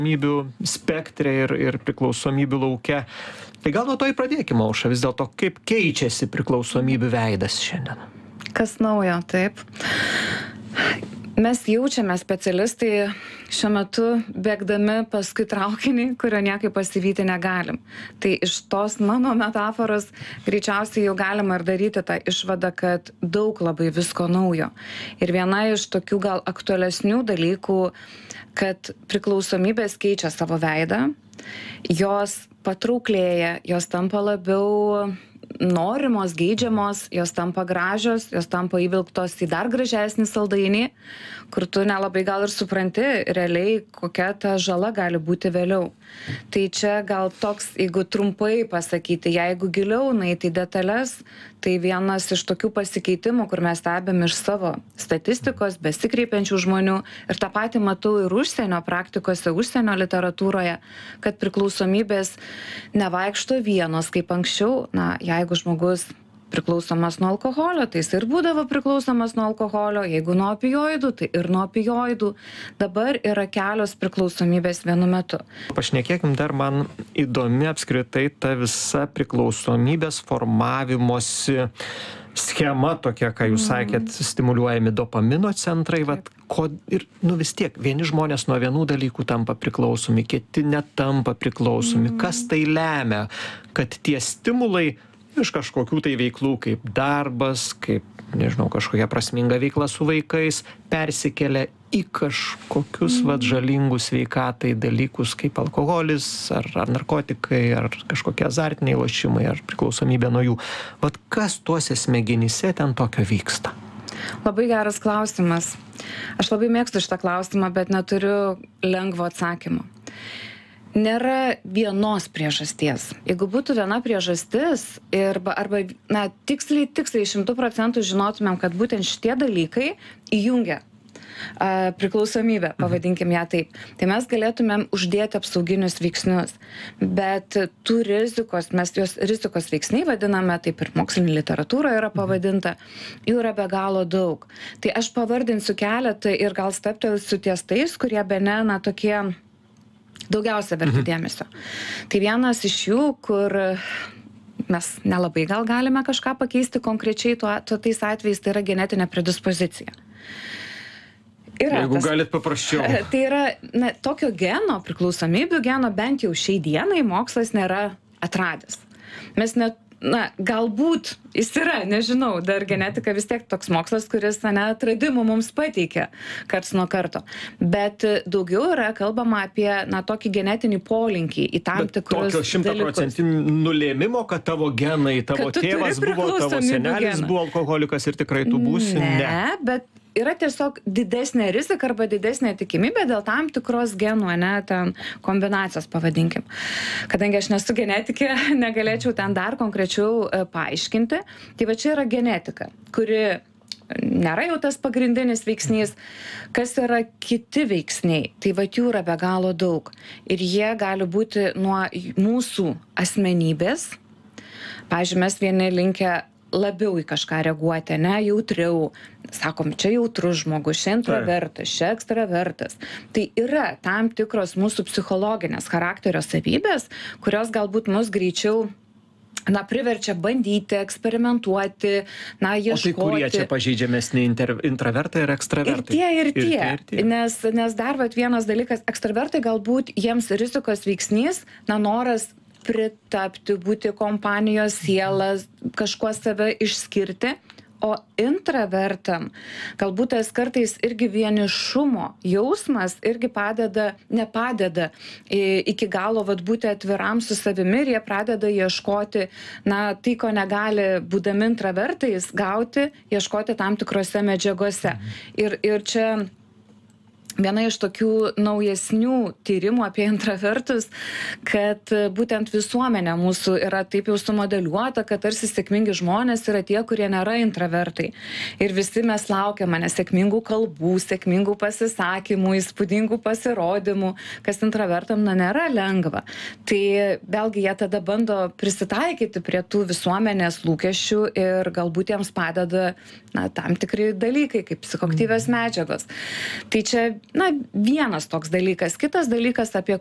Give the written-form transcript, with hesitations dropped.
mybių spektre ir priklausomybių lauke. Tai gal nuo to pradėkime, Aušra, vis dėlto, kaip keičiasi priklausomybių veidas šiandien? Kas naujo, taip. Mes jaučiame specialistai šiuo metu bėgdami paskui traukinį, kurio niekaip pasivyti negalim. Tai iš tos mano metaforos greičiausiai jau galima ir daryti tą išvadą, kad daug labai visko naujo. Ir viena iš tokių gal aktualesnių dalykų, kad priklausomybės keičia savo veidą, jos patrauklėja, jos tampa labiau norimos, geidžiamos, jos tampa gražios, jos tampa įvilktos į dar gražesnį saldainį, kur tu nelabai gal ir supranti realiai, kokia ta žala gali būti vėliau. Tai čia gal toks, jeigu trumpai pasakyti, jeigu giliau nueiti į detalės, tai vienas iš tokių pasikeitimų, kur mes stebim iš savo statistikos, besikreipiančių žmonių, ir tą patį matau ir užsienio praktikose, užsienio literatūroje, kad priklausomybės nevaikšto vienos kaip anksčiau. Na, jeigu žmogus priklausomas nuo alkoholio, tai jis ir būdavo priklausomas nuo alkoholio, jeigu nuo opioidų, tai ir nuo opioidų. Dabar yra kelios priklausomybės vienu metu. Pašnekėkim dar, man įdomi apskritai ta visa priklausomybės formavimosi schema tokia, ką jūs sakėt, stimuliuojami dopamino centrai, ir vis tiek, vieni žmonės nuo vienų dalykų tampa priklausomi, kiti netampa priklausomi. Kas tai lemia, kad tie stimulai iš kažkokių tai veiklų, kaip darbas, kaip, nežinau, kažkokia prasminga veikla su vaikais, persikelia į kažkokius žalingus sveikatai dalykus, kaip alkoholis, ar narkotikai, ar kažkokie azartiniai lošimai, ar priklausomybė nuo jų. Kas tuose smegenyse ten tokio vyksta? Labai geras klausimas. Aš labai mėgstu šitą klausimą, bet neturiu lengvo atsakymo. Nėra vienos priežasties. Jeigu būtų viena priežastis arba tiksliai 100% žinotumėm, kad būtent šitie dalykai įjungia priklausomybę, pavadinkim ją taip, tai mes galėtumėm uždėti apsauginius veiksnius. Bet tų rizikos, mes juos rizikos veiksniai vadiname, taip ir mokslinė literatūra yra pavadinta, jų yra be galo daug. Tai aš pavardinsiu keletą ir gal steptelsiu ties tais, kurie bene tokie daugiausia verti dėmesio. Tai vienas iš jų, kur mes nelabai gal galime kažką pakeisti konkrečiai tais atvejais, tai yra genetinė predispozicija. Jeigu galit paprasčiau. Tai yra tokio geno, priklausomybių geno, bent jau šiai dienai mokslas nėra atradęs. Mes galbūt jis yra, nežinau, dar genetika vis tiek toks mokslas, kuris atradimų mums pateikia karts nuo karto. Bet daugiau yra kalbama apie tokį genetinį polinkį į tam tikrus dalykus. Tokio 100% nulėmimo, kad tavo genai, tavo tėvas buvo, tavo senelis buvo alkoholikas ir tikrai tu būsi? Ne, bet yra tiesiog didesnė rizika arba didesnė tikimybė dėl tam tikros genų, ten kombinacijos pavadinkim. Kadangi aš nesu genetikė, negalėčiau ten dar konkrečiau paaiškinti. Tai va čia yra genetika, kuri nėra jau tas pagrindinis veiksnys. Kas yra kiti veiksniai? Tai va jų yra be galo daug. Ir jie gali būti nuo mūsų asmenybės. Pavyzdžiui, mes vieni linkę labiau į kažką reaguoti, jautriau. Sakom, čia jautrus žmogus, čia introvertas, čia ekstravertas. Tai yra tam tikros mūsų psichologinės charakterio savybės, kurios galbūt mus greičiau priverčia bandyti, eksperimentuoti, ieškoti. O tai kurie čia pažeidžiamesni, intravertai ir ekstravertai? Ir tie. Nes dar vienas dalykas, ekstravertai galbūt jiems rizikos veiksnys, noras pritapti, būti kompanijos sielas, kažkuo save išskirti, o intravertam galbūt tas kartais irgi vienišumo jausmas irgi nepadeda iki galo būti atviram su savimi ir jie pradeda ieškoti, tai ko negali būdami intravertais gauti, ieškoti tam tikrose medžiagose. Ir čia viena iš tokių naujesnių tyrimų apie intravertus, kad būtent visuomenė mūsų yra taip jau sumodeliuota, kad tarsi sėkmingi žmonės yra tie, kurie nėra intravertai. Ir visi mes laukiame nesėkmingų kalbų, sėkmingų pasisakymų, įspūdingų pasirodymų, kas intravertam nėra lengva. Tai vėlgi jie tada bando prisitaikyti prie tų visuomenės lūkesčių ir galbūt jiems padeda tam tikri dalykai, kaip psichoaktyvios medžiagos. Tai čia na vienas toks dalykas kitas dalykas apie